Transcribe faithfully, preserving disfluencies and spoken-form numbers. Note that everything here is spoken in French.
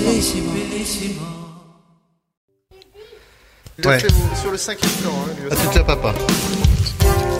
Il a Ouais. fait au- sur le cinquième temps. Hein, lui Ah, aussi. c'est déjà papa.